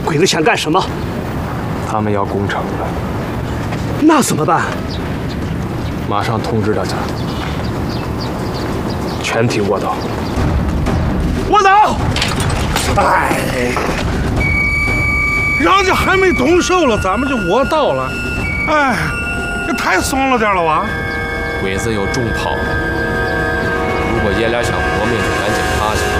鬼子想干什么？ 他们要攻城了。 那怎么办？ 马上通知大家，全体卧倒。 卧倒！ 哎，人家还没动手了，咱们就卧倒了。哎，这太松了点了吧？ 鬼子有重炮，如果爷俩想活命，就赶紧趴下。